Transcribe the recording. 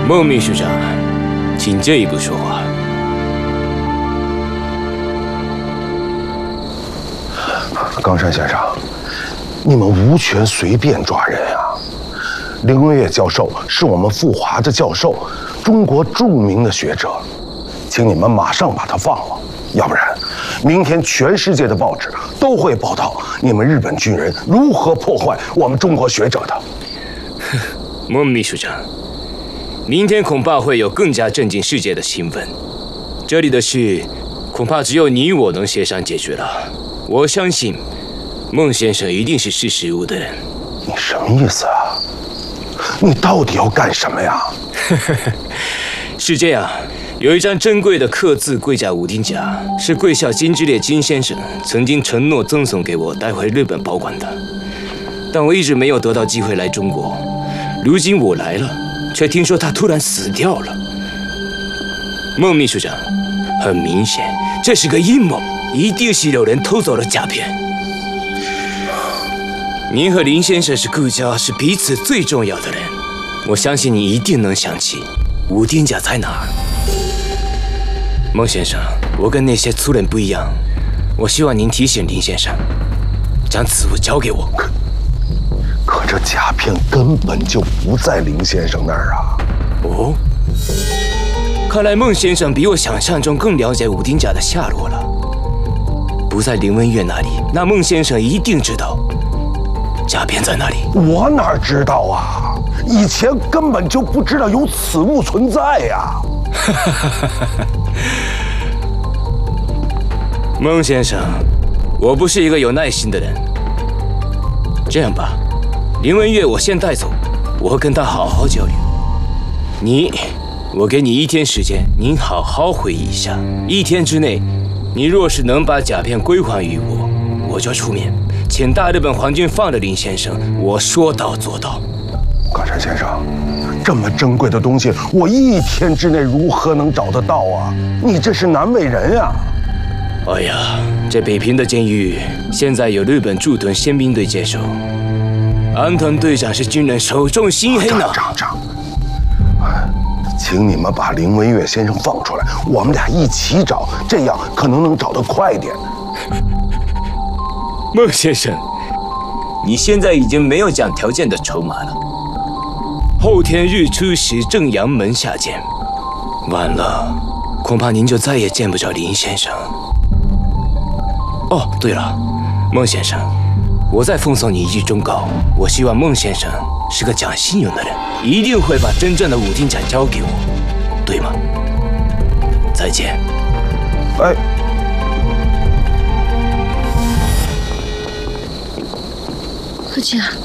孟秘书长，请这一步说话。 冈山先生，你们无权随便抓人啊！林文月教授是我们复华的教授，中国著名的学者，请你们马上把他放了，要不然，明天全世界的报纸都会报道你们日本军人如何破坏我们中国学者的。 孟秘书长，明天恐怕会有更加震惊世界的新闻。这里的事，恐怕只有你我能协商解决了。我相信，孟先生一定是识时务的人。 你什么意思啊？你到底要干什么呀？ 是这样，有一张珍贵的刻字龟甲武丁甲，是贵校金之烈金先生曾经承诺赠送给我带回日本保管的，但我一直没有得到机会来中国。如今我来了，却听说他突然死掉了。孟秘书长，很明显这是个阴谋，一定是有人偷走了甲片。您和林先生是故交，是彼此最重要的人，我相信你一定能想起武丁甲在哪儿。孟先生，我跟那些粗人不一样，我希望您提醒林先生，将此物交给我。 可这甲片根本就不在林先生那儿啊！ 哦，看来孟先生比我想象中更了解武丁甲的下落了。不在林文月那里，那孟先生一定知道甲片在哪里。 我哪知道啊？以前根本就不知道有此物存在呀！ 孟先生，我不是一个有耐心的人。这样吧，林文月我先带走，我跟他好好交流。我给你1天时间，您好好回忆一下。1天之内，你若是能把甲片归还于我，我就出面，请大日本皇军放了林先生，我说到做到。 冈山先生，这么珍贵的东西，我1天之内如何能找得到啊？你这是难为人啊！ 哎呀，这北平的监狱现在有日本驻屯宪兵队接手，安藤队长是军人手中心黑呢。 长，请你们把林文月先生放出来，我们俩一起找，这样可能找得快一点。 孟先生，你现在已经没有讲条件的筹码了。后天日出时，正阳门下见。晚了，恐怕您就再也见不着林先生。哦，对了，孟先生，我再奉送你一句忠告，我希望孟先生是个讲信用的人，一定会把真正的武丁甲交给我，对吗？再见。 哎。 父亲啊。